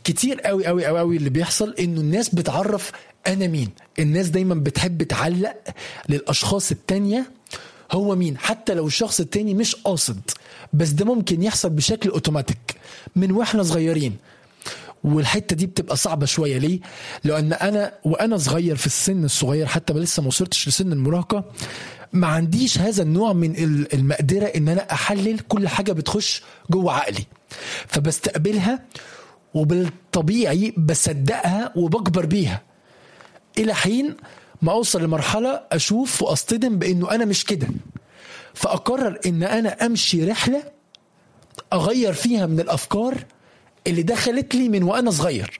كتير قوي قوي قوي قوي اللي بيحصل انه الناس بتعرف انا مين. الناس دايما بتحب تعلق للاشخاص التانية هو مين، حتى لو الشخص التاني مش قاصد، بس ده ممكن يحصل بشكل اوتوماتيك من واحنا صغيرين. والحته دي بتبقى صعبه شويه. ليه؟ لان وانا صغير في السن الصغير، حتى ما لسه ما وصلتش لسن المراهقه، ما عنديش هذا النوع من المقدره ان انا احلل كل حاجه بتخش جوه عقلي، فبستقبلها وبالطبيعي بصدقها وبكبر بيها الى حين ما اوصل لمرحله اشوف واصطدم بانه انا مش كده، فاقرر ان انا امشي رحله اغير فيها من الافكار اللي دخلت لي من وانا صغير.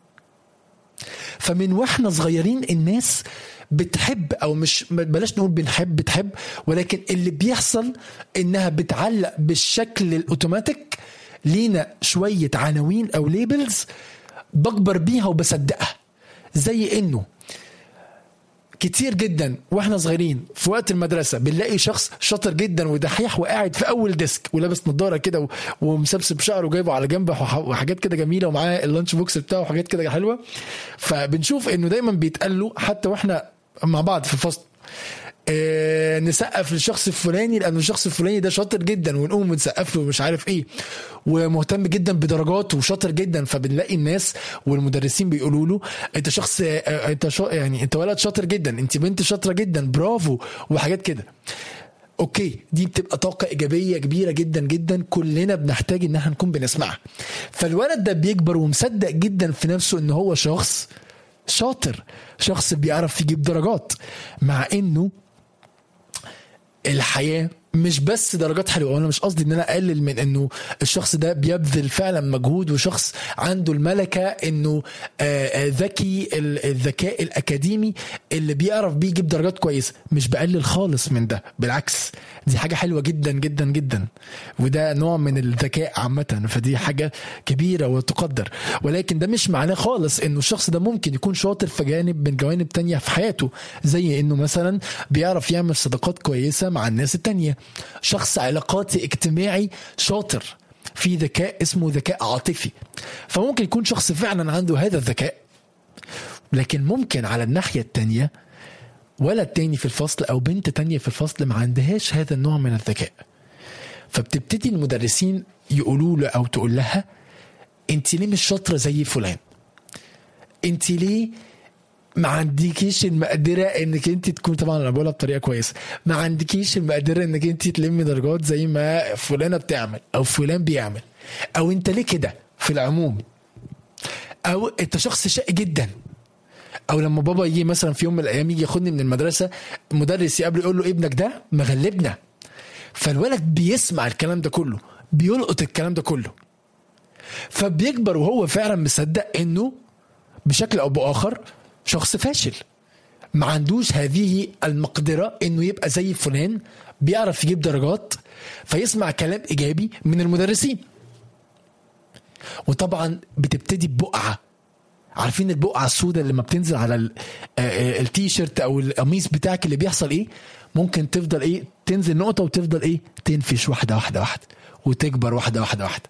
فمن واحنا صغيرين الناس بتحب، او مش بلاش نقول بتحب، ولكن اللي بيحصل انها بتعلق بالشكل الاوتوماتيك لينا شوية عناوين او ليبلز بكبر بيها وبصدقها. زي انه كتير جدا واحنا صغيرين في وقت المدرسة بنلاقي شخص شاطر جدا ودحيح وقاعد في اول ديسك ولابس نظارة كده ومسبسب شعره وجايبه على جنبه وحاجات كده جميلة ومعاه اللانش بوكس بتاعه وحاجات كده حلوة. فبنشوف انه دايما بيتقال له حتى واحنا مع بعض في الفصل نسقف للشخص الفلاني لأنه الشخص الفلاني ده شاطر جدا، ونقوم نسقف له ومش عارف ايه، ومهتم جدا بدرجاته وشاطر جدا. فبنلاقي الناس والمدرسين بيقولوا له انت شخص يعني انت ولد شاطر جدا، انت بنت شاطرة جدا، برافو، وحاجات كده. اوكي، دي بتبقى طاقة ايجابية كبيرة جدا جدا كلنا بنحتاج ان احنا نكون بنسمعها. فالولد ده بيكبر ومصدق جدا في نفسه ان هو شخص شاطر، شخص بيعرف يجيب درجات، مع انه الحياة مش بس درجات حلوة. وانا مش قصدي ان انا اقلل من انه الشخص ده بيبذل فعلا مجهود وشخص عنده الملكة انه ذكي، الذكاء الاكاديمي اللي بيعرف بيجيب درجات كويسة، مش بقلل خالص من ده، بالعكس دي حاجة حلوة جدا جدا جدا، وده نوع من الذكاء عامة، فدي حاجة كبيرة وتقدر. ولكن ده مش معناه خالص انه الشخص ده ممكن يكون شاطر في جانب من جوانب تانية في حياته، زي انه مثلا بيعرف يعمل صداقات كويسة مع الناس التانية، شخص علاقاتي اجتماعي شاطر، في ذكاء اسمه ذكاء عاطفي. فممكن يكون شخص فعلا عنده هذا الذكاء، لكن ممكن على الناحية التانية ولد تاني في الفصل او بنت تانية في الفصل ما عندهاش هذا النوع من الذكاء. فبتبتدي المدرسين يقولوا له او تقول لها انت ليه مش شاطرة زي فلان، انت ليه ما عندكيش المقدرة انك انت تكون، طبعا انا بقولها بطريقة كويسة، ما عندكيش المقدرة انك انت تلمي درجات زي ما فلانة بتعمل او فلان بيعمل، او انت ليه كده في العموم، او انت شخص شقي جدا. او لما بابا يجي مثلا في يوم من الايام يجي ياخدني من المدرسة، مدرس يقابله يقول له ابنك ده مغلبنا، فالولد بيسمع الكلام ده كله، بيلقط الكلام ده كله، فبيكبر وهو فعلا مصدق انه بشكل او باخر شخص فاشل، ما عندوش هذه المقدرة انه يبقى زي فلان بيعرف يجيب درجات، فيسمع كلام ايجابي من المدرسين. وطبعا بتبتدي ببقعة، عارفين البقعة السوداء اللي لما بتنزل على التيشيرت او القميص بتاعك اللي بيحصل ايه؟ ممكن تفضل ايه، تنزل نقطة وتفضل ايه، تنفش واحدة واحدة واحدة وتكبر واحدة واحدة واحدة.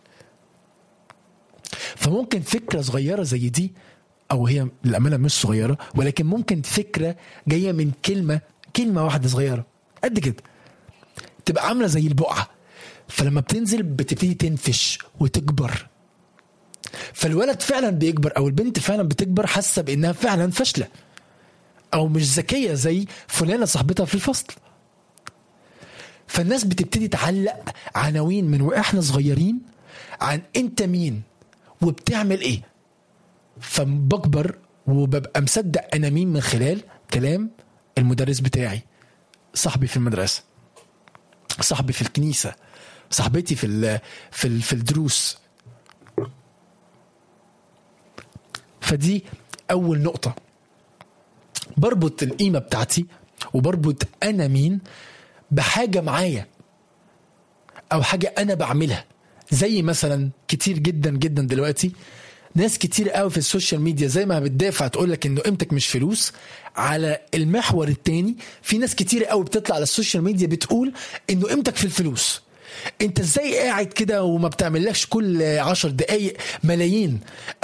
فممكن فكرة صغيرة زي دي، او هي للأمانة مش صغيرة، ولكن ممكن فكرة جاية من كلمة واحدة صغيرة قد كده تبقى عاملة زي البقعة، فلما بتنزل بتبتدي تنفش وتكبر. فالولد فعلا بيكبر او البنت فعلا بتكبر حاسة بانها فعلا فاشلة او مش ذكية زي فلانة صاحبتها في الفصل. فالناس بتبتدي تعلق عناوين من واحنا صغيرين عن انت مين وبتعمل ايه، فبكبر وببقى مصدق انا مين من خلال كلام المدرس بتاعي، صاحبي في المدرسة، صاحبي في الكنيسة، صاحبتي في الدروس. فدي اول نقطة، بربط القيمة بتاعتي وبربط انا مين بحاجة معايا او حاجة انا بعملها. زي مثلا كتير جدا جدا دلوقتي ناس كتير قوي في السوشيال ميديا زي ما بتدافع تقولك انه قيمتك مش فلوس، على المحور التاني في ناس كتير قوي بتطلع على السوشيال ميديا بتقول انه قيمتك في الفلوس. انت ازاي قاعد كده وما بتعملكش كل 10 دقايق ملايين